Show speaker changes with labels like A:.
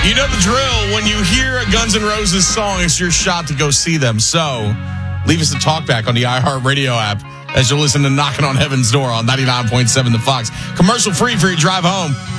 A: You know the drill. When you hear a Guns N' Roses song, it's your shot to go see them. So leave us a talkback on the iHeartRadio app as you listen to Knocking on Heaven's Door on 99.7 The Fox. Commercial free for your drive home.